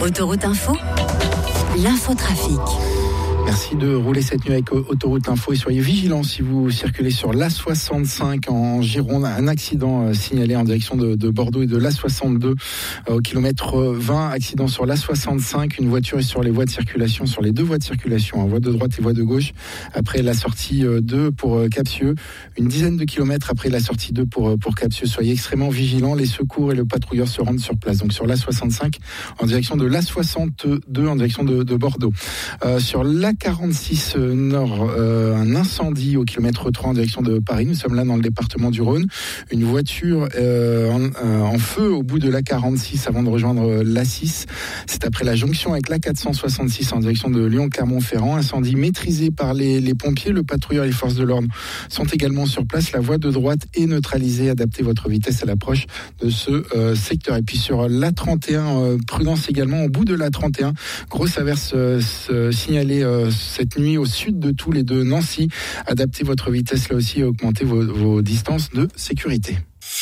Autoroute Info, l'infotrafic. Merci de rouler cette nuit avec Autoroute Info et soyez vigilants si vous circulez sur l'A65 en Gironde. Un accident signalé en direction de Bordeaux et de l'A62 au kilomètre 20. Accident sur l'A65. Une voiture est sur les voies de circulation, sur les deux voies de circulation, voie de droite et voie de gauche. Après la sortie 2 pour Capsieux, une dizaine de kilomètres après la sortie 2 pour Capsieux. Soyez extrêmement vigilants. Les secours et le patrouilleur se rendent sur place. Donc sur l'A65 en direction de l'A62 en direction de Bordeaux. Sur l'A46 Nord, un incendie au kilomètre 3 en direction de Paris. Nous sommes là dans le département du Rhône. Une voiture en feu au bout de l'A46 avant de rejoindre l'A6. C'est après la jonction avec l'A466 en direction de Lyon-Clermont-Ferrand. Incendie maîtrisé par les pompiers. Le patrouilleur et les forces de l'ordre sont également sur place. La voie de droite est neutralisée. Adaptez votre vitesse à l'approche de ce secteur. Et puis sur l'A31, prudence également au bout de l'A31. Grosse averse signalée cette nuit au sud de Toul et de Nancy. Adaptez votre vitesse là aussi et augmentez vos distances de sécurité.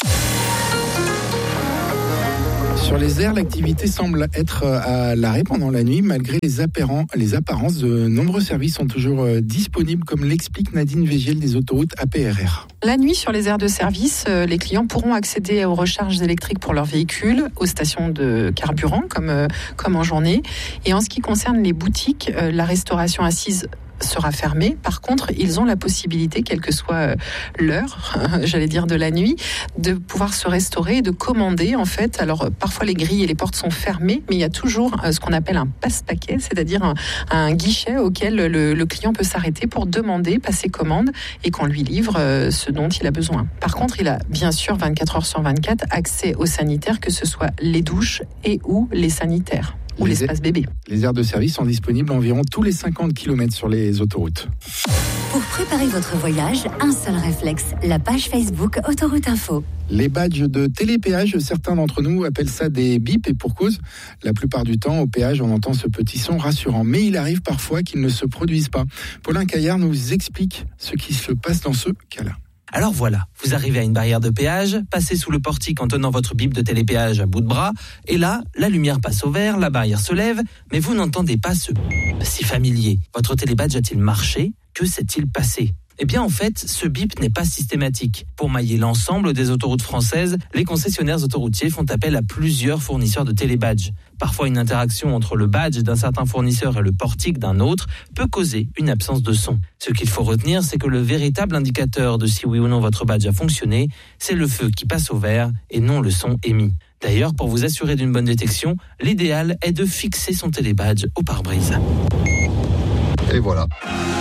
Sur les airs, l'activité semble être à l'arrêt pendant la nuit. Malgré les apparences, de nombreux services sont toujours disponibles, comme l'explique Nadine Végiel des autoroutes APRR. La nuit, sur les aires de service, les clients pourront accéder aux recharges électriques pour leurs véhicules, aux stations de carburant, comme en journée. Et en ce qui concerne les boutiques, la restauration assise sera fermée. Par contre, ils ont la possibilité, quelle que soit l'heure, de la nuit, de pouvoir se restaurer et de commander, en fait. Alors, parfois, les grilles et les portes sont fermées, mais il y a toujours ce qu'on appelle un passe-paquet, c'est-à-dire un guichet auquel le client peut s'arrêter pour demander, passer commande et qu'on lui livre ce dont il a besoin. Par contre, il a bien sûr 24 heures sur 24 accès aux sanitaires, que ce soit les douches et ou les sanitaires. Ou l'espace bébé. Les aires de service sont disponibles environ tous les 50 km sur les autoroutes. Pour préparer votre voyage, un seul réflexe, la page Facebook Autoroute Info. Les badges de télépéage, certains d'entre nous appellent ça des bips et pour cause. La plupart du temps, au péage, on entend ce petit son rassurant. Mais il arrive parfois qu'ils ne se produisent pas. Paulin Caillard nous explique ce qui se passe dans ce cas-là. Alors voilà, vous arrivez à une barrière de péage, passez sous le portique en tenant votre bip de télépéage à bout de bras, et là, la lumière passe au vert, la barrière se lève, mais vous n'entendez pas ce bip si familier. Votre télébadge a-t-il marché ? Que s'est-il passé ? Eh bien, en fait, ce bip n'est pas systématique. Pour mailler l'ensemble des autoroutes françaises, les concessionnaires autoroutiers font appel à plusieurs fournisseurs de télébadges. Parfois, une interaction entre le badge d'un certain fournisseur et le portique d'un autre peut causer une absence de son. Ce qu'il faut retenir, c'est que le véritable indicateur de si oui ou non votre badge a fonctionné, c'est le feu qui passe au vert et non le son émis. D'ailleurs, pour vous assurer d'une bonne détection, l'idéal est de fixer son télébadge au pare-brise. Et voilà.